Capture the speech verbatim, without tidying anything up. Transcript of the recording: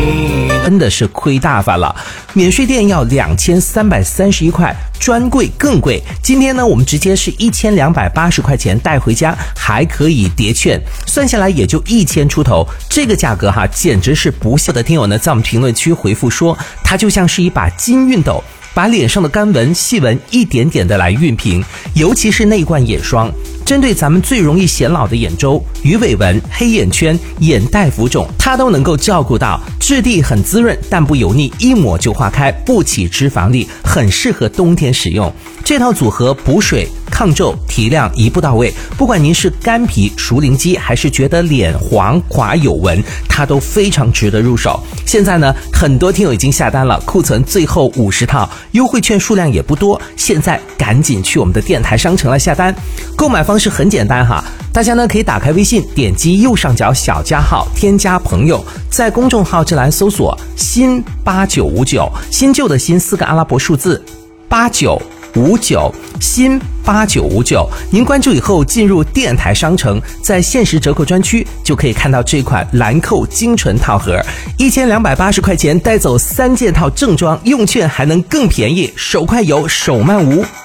真的是亏大发了。免税店要两千三百三十一块，专柜更贵。今天呢，我们直接是一千两百八十块钱带回家，还可以叠券，算下来也就一千出头。这个价格哈，简直是不孝的听友呢，在我们评论区回复说，它就像是一把金熨斗，把脸上的干纹、细纹一点点的来熨平。尤其是那罐眼霜，针对咱们最容易显老的眼周、鱼尾纹、黑眼圈、眼袋浮肿，它都能够照顾到。质地很滋润，但不油腻，一抹就化开，不起脂肪粒，很适合冬天使用。这套组合补水、抗皱、提亮一步到位，不管您是干皮、熟龄肌，还是觉得脸黄垮有纹，它都非常值得入手。现在呢，很多听友已经下单了，库存最后五十套，优惠券数量也不多，现在赶紧去我们的电台商城来下单。购买方式很简单哈，大家呢可以打开微信，点击右上角小加号，添加朋友，在公众号这栏搜索新八九五九，新旧的新四个阿拉伯数字八九五九，新八九五九。您关注以后进入电台商城，在限时折扣专区就可以看到这款兰蔻精纯套盒，一千两百八十块钱带走三件套正装，用券还能更便宜，手快有，手慢无。